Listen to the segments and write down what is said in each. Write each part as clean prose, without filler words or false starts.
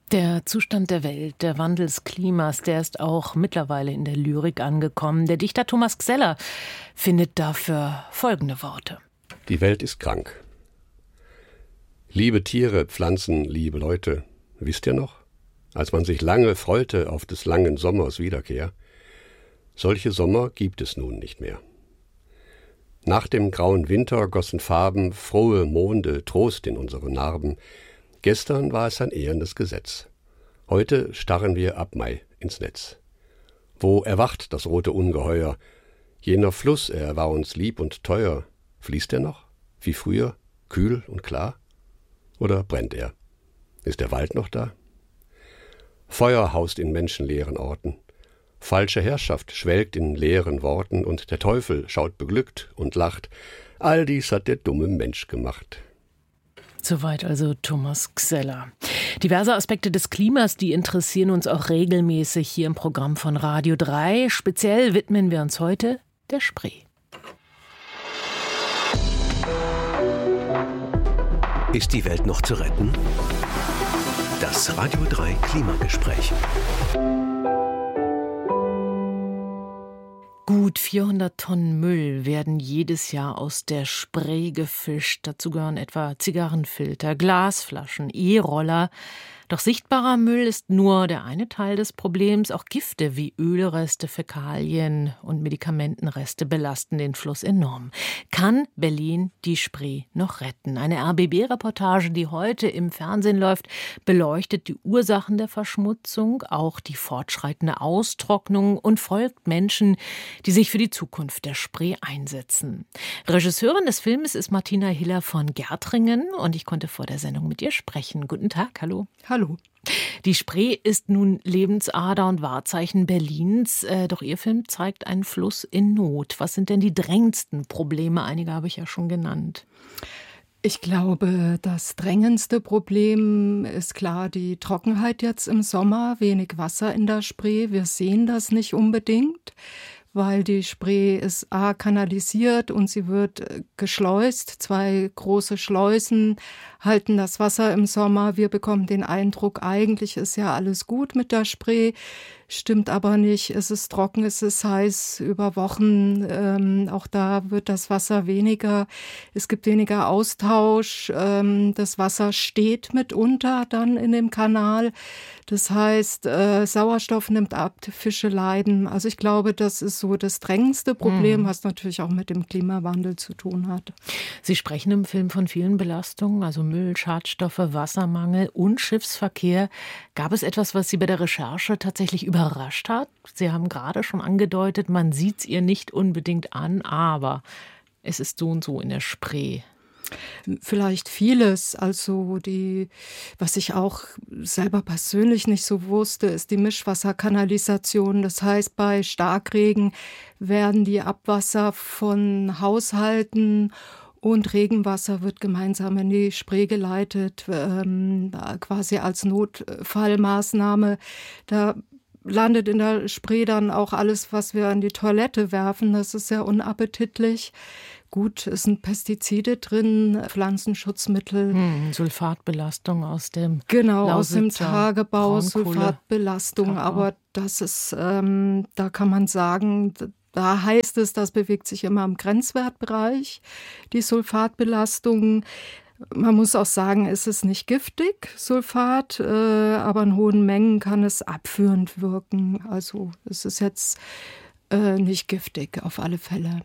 Der Zustand der Welt, der Wandel des Klimas, der ist auch mittlerweile in der Lyrik angekommen. Der Dichter Thomas Gseller findet dafür folgende Worte. Die Welt ist krank. Liebe Tiere, Pflanzen, liebe Leute, wisst ihr noch, als man sich lange freute auf des langen Sommers Wiederkehr? Solche Sommer gibt es nun nicht mehr. Nach dem grauen Winter gossen Farben, frohe Monde, Trost in unsere Narben. Gestern war es ein ehrendes Gesetz. Heute starren wir ab Mai ins Netz. Wo erwacht das rote Ungeheuer? Jener Fluss, er war uns lieb und teuer. Fließt er noch, wie früher, kühl und klar? Oder brennt er? Ist der Wald noch da? Feuer haust in menschenleeren Orten. Falsche Herrschaft schwelgt in leeren Worten und der Teufel schaut beglückt und lacht. All dies hat der dumme Mensch gemacht. Soweit also Thomas Gseller. Diverse Aspekte des Klimas, die interessieren uns auch regelmäßig hier im Programm von Radio 3. Speziell widmen wir uns heute der Spree. Ist die Welt noch zu retten? Das Radio 3 Klimagespräch. Gut 400 Tonnen Müll werden jedes Jahr aus der Spree gefischt. Dazu gehören etwa Zigarrenfilter, Glasflaschen, E-Roller. Doch sichtbarer Müll ist nur der eine Teil des Problems. Auch Gifte wie Ölreste, Fäkalien und Medikamentenreste belasten den Fluss enorm. Kann Berlin die Spree noch retten? Eine RBB-Reportage, die heute im Fernsehen läuft, beleuchtet die Ursachen der Verschmutzung, auch die fortschreitende Austrocknung und folgt Menschen, die sich für die Zukunft der Spree einsetzen. Regisseurin des Films ist Martina Hiller von Gärtringen und ich konnte vor der Sendung mit ihr sprechen. Guten Tag, hallo. Hallo. Die Spree ist nun Lebensader und Wahrzeichen Berlins. Doch Ihr Film zeigt einen Fluss in Not. Was sind denn die drängendsten Probleme? Einige habe ich ja schon genannt. Ich glaube, das drängendste Problem ist klar die Trockenheit jetzt im Sommer. Wenig Wasser in der Spree. Wir sehen das nicht unbedingt, weil die Spree ist kanalisiert und sie wird geschleust. 2 große Schleusen halten das Wasser im Sommer. Wir bekommen den Eindruck, eigentlich ist ja alles gut mit der Spree. Stimmt aber nicht. Es ist trocken, es ist heiß über Wochen. Auch da wird das Wasser weniger. Es gibt weniger Austausch. Das Wasser steht mitunter dann in dem Kanal. Das heißt, Sauerstoff nimmt ab, Fische leiden. Also ich glaube, das ist so das drängendste Problem, was natürlich auch mit dem Klimawandel zu tun hat. Sie sprechen im Film von vielen Belastungen, also Müll, Schadstoffe, Wassermangel und Schiffsverkehr. Gab es etwas, was Sie bei der Recherche tatsächlich überrascht hat? Sie haben gerade schon angedeutet, man sieht es ihr nicht unbedingt an, aber es ist so und so in der Spree. Vielleicht vieles, also was ich auch selber persönlich nicht so wusste, ist die Mischwasserkanalisation. Das heißt, bei Starkregen werden die Abwasser von Haushalten und Regenwasser wird gemeinsam in die Spree geleitet, quasi als Notfallmaßnahme. Da landet in der Spree dann auch alles, was wir an die Toilette werfen. Das ist sehr unappetitlich. Gut, es sind Pestizide drin, Pflanzenschutzmittel. Sulfatbelastung aus dem aus dem Tagebau, Sulfatbelastung. Kaka. Aber das ist, da kann man sagen, da heißt es, das bewegt sich immer im Grenzwertbereich, die Sulfatbelastung. Man muss auch sagen, es ist nicht giftig, Sulfat, aber in hohen Mengen kann es abführend wirken. Also es ist jetzt nicht giftig, auf alle Fälle.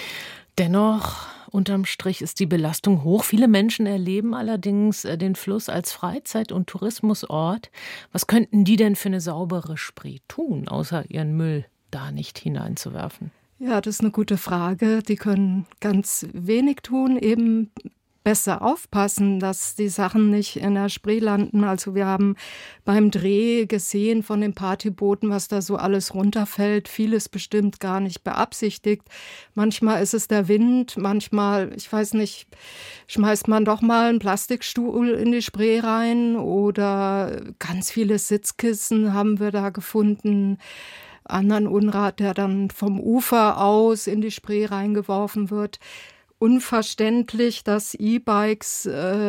Dennoch, unterm Strich ist die Belastung hoch. Viele Menschen erleben allerdings den Fluss als Freizeit- und Tourismusort. Was könnten die denn für eine saubere Spree tun, außer ihren Müll da nicht hineinzuwerfen? Ja, das ist eine gute Frage. Die können ganz wenig tun, eben besser aufpassen, dass die Sachen nicht in der Spree landen. Also wir haben beim Dreh gesehen von den Partybooten, was da so alles runterfällt. Vieles bestimmt gar nicht beabsichtigt. Manchmal ist es der Wind, manchmal, ich weiß nicht, schmeißt man doch mal einen Plastikstuhl in die Spree rein oder ganz viele Sitzkissen haben wir da gefunden. Anderen Unrat, der dann vom Ufer aus in die Spree reingeworfen wird. unverständlich, dass E-Bikes,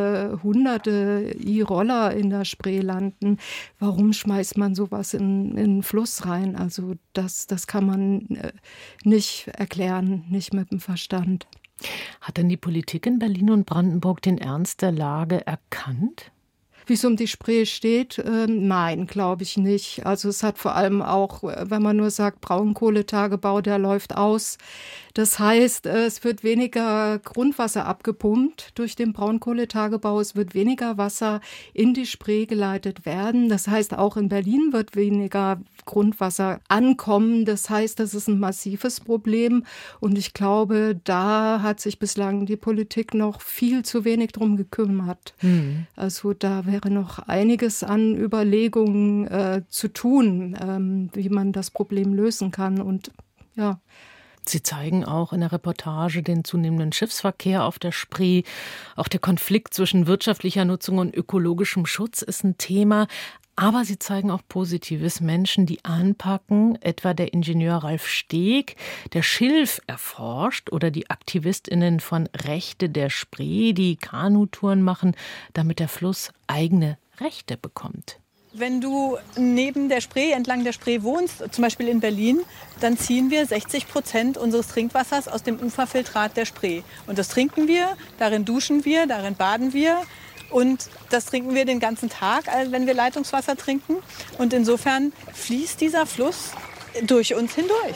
hunderte E-Roller in der Spree landen. Warum schmeißt man sowas in den Fluss rein? Also das kann man nicht erklären, nicht mit dem Verstand. Hat denn die Politik in Berlin und Brandenburg den Ernst der Lage erkannt? Wie es um die Spree steht, nein, glaube ich nicht. Also es hat vor allem auch, wenn man nur sagt, Braunkohletagebau, der läuft aus. Das heißt, es wird weniger Grundwasser abgepumpt durch den Braunkohletagebau. Es wird weniger Wasser in die Spree geleitet werden. Das heißt, auch in Berlin wird weniger Grundwasser ankommen. Das heißt, das ist ein massives Problem. Und ich glaube, da hat sich bislang die Politik noch viel zu wenig drum gekümmert. Also da wäre noch einiges an Überlegungen zu tun, wie man das Problem lösen kann. Und ja. Sie zeigen auch in der Reportage den zunehmenden Schiffsverkehr auf der Spree. Auch der Konflikt zwischen wirtschaftlicher Nutzung und ökologischem Schutz ist ein Thema. Aber Sie zeigen auch Positives. Menschen, die anpacken, etwa der Ingenieur Ralf Steg, der Schilf erforscht, oder die AktivistInnen von Rechte der Spree, die Kanutouren machen, damit der Fluss eigene Rechte bekommt. Wenn du neben der Spree, entlang der Spree wohnst, zum Beispiel in Berlin, dann ziehen wir 60% unseres Trinkwassers aus dem Uferfiltrat der Spree. Und das trinken wir, darin duschen wir, darin baden wir. Und das trinken wir den ganzen Tag, wenn wir Leitungswasser trinken. Und insofern fließt dieser Fluss durch uns hindurch.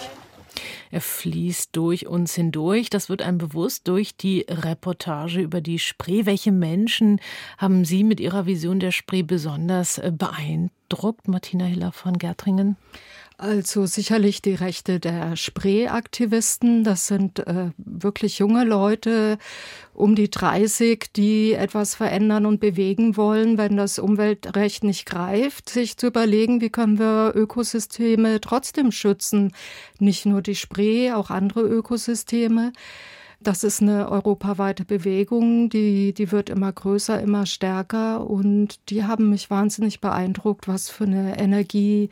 Er fließt durch uns hindurch. Das wird einem bewusst durch die Reportage über die Spree. Welche Menschen haben Sie mit Ihrer Vision der Spree besonders beeindruckt, Martina Hiller von Gärtringen? Also sicherlich die Rechte der Spree-Aktivisten. Das sind wirklich junge Leute, um die 30, die etwas verändern und bewegen wollen, wenn das Umweltrecht nicht greift, sich zu überlegen, wie können wir Ökosysteme trotzdem schützen. Nicht nur die Spree, auch andere Ökosysteme. Das ist eine europaweite Bewegung, die wird immer größer, immer stärker, und die haben mich wahnsinnig beeindruckt, was für eine Energie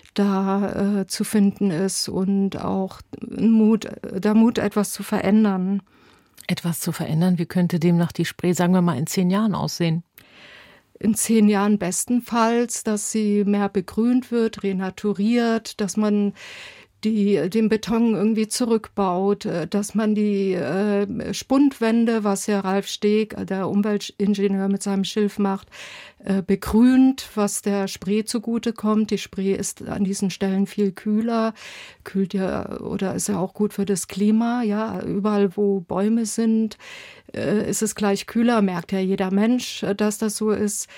da zu finden ist und auch der Mut, etwas zu verändern. Etwas zu verändern? Wie könnte demnach die Spree, sagen wir mal, in 10 Jahren aussehen? In 10 Jahren bestenfalls, dass sie mehr begrünt wird, renaturiert, dass man den Beton irgendwie zurückbaut, dass man die Spundwände, was ja Ralf Steg, der Umweltingenieur, mit seinem Schilf macht, begrünt, was der Spree zugutekommt. Die Spree ist an diesen Stellen viel kühler, kühlt ja oder ist ja auch gut für das Klima. Ja, überall, wo Bäume sind, ist es gleich kühler, merkt ja jeder Mensch, dass das so ist.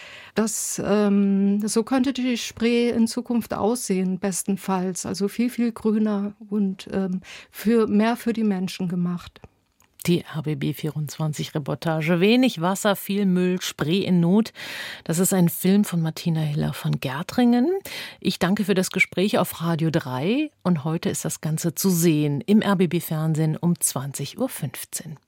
So könnte die Spree in Zukunft aussehen, bestenfalls. Also viel, viel grüner und mehr für die Menschen gemacht. Die RBB24-Reportage. Wenig Wasser, viel Müll, Spree in Not. Das ist ein Film von Martina Hiller von Gärtringen. Ich danke für das Gespräch auf Radio 3. Und heute ist das Ganze zu sehen im RBB-Fernsehen um 20:15 Uhr.